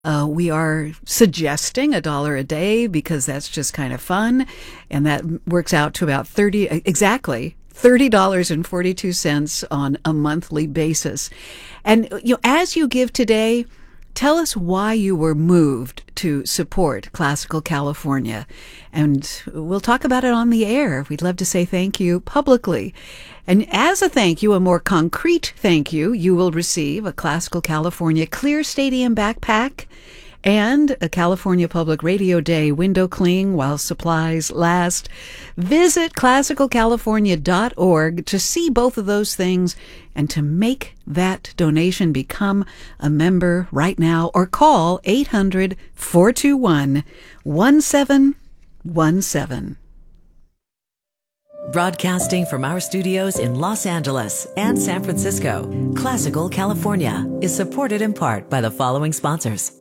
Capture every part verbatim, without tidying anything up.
Uh, we are suggesting a dollar a day because that's just kind of fun. And that works out to about thirty, exactly thirty dollars and forty-two cents on a monthly basis. And, you know, as you give today, tell us why you were moved to support Classical California. And we'll talk about it on the air. We'd love to say thank you publicly. And as a thank you, a more concrete thank you, you will receive a Classical California Clear Stadium backpack and a California Public Radio Day window cling while supplies last. Visit classical california dot org to see both of those things and to make that donation. Become a member right now or call eight hundred, four two one, one seven one seven. Broadcasting from our studios in Los Angeles and San Francisco, Classical California is supported in part by the following sponsors.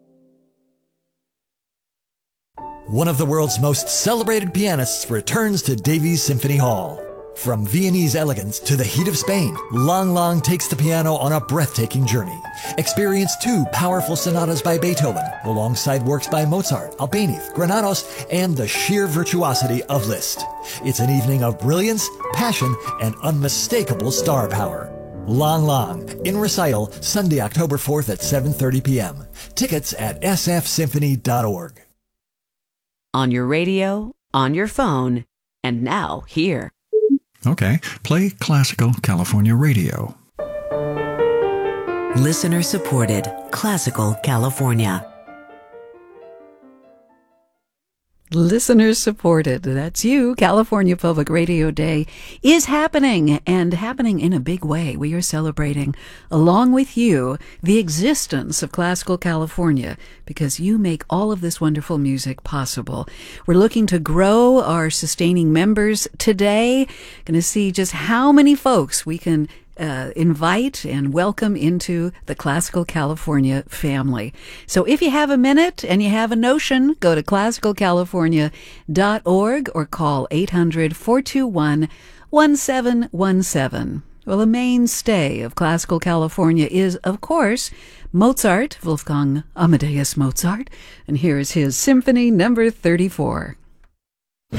One of the world's most celebrated pianists returns to Davies Symphony Hall. From Viennese elegance to the heat of Spain, Lang Lang takes the piano on a breathtaking journey. Experience two powerful sonatas by Beethoven, alongside works by Mozart, Albéniz, Granados, and the sheer virtuosity of Liszt. It's an evening of brilliance, passion, and unmistakable star power. Lang Lang, in recital, Sunday, October fourth at seven thirty p.m. Tickets at s f symphony dot org. On your radio, on your phone, and now here. Okay, play Classical California Radio. Listener supported Classical California. Listeners supported. That's you. California Public Radio Day is happening, and happening in a big way. We are celebrating, along with you, the existence of Classical California, because you make all of this wonderful music possible. We're looking to grow our sustaining members today. Going to see just how many folks we can Uh, invite and welcome into the Classical California family. So if you have a minute and you have a notion, go to classical california dot org or call eight hundred, four two one, one seven one seven. Well, the mainstay of Classical California is, of course, Mozart, Wolfgang Amadeus Mozart. And here is his Symphony Number thirty-four.